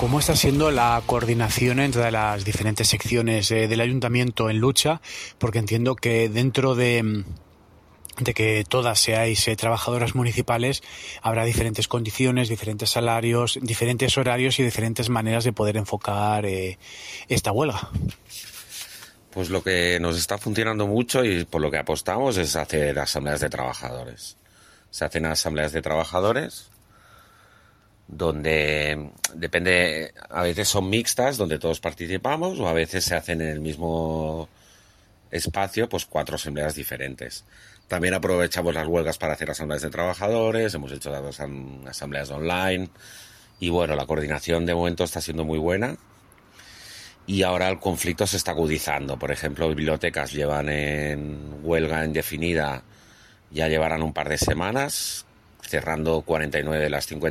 ¿Cómo está siendo la coordinación entre las diferentes secciones del ayuntamiento en lucha? Porque entiendo que dentro de que todas seáis trabajadoras municipales, habrá diferentes condiciones, diferentes salarios, diferentes horarios y diferentes maneras de poder enfocar esta huelga. Pues lo que nos está funcionando mucho y por lo que apostamos es hacer asambleas de trabajadores. Se hacen asambleas de trabajadores donde depende, a veces son mixtas, donde todos participamos, o a veces se hacen en el mismo espacio, pues 4 asambleas diferentes. También aprovechamos las huelgas para hacer asambleas de trabajadores, hemos hecho 2 asambleas online y bueno, la coordinación de momento está siendo muy buena y ahora el conflicto se está agudizando. Por ejemplo, bibliotecas llevan en huelga indefinida, ya llevarán un par de semanas, cerrando 49 de las 50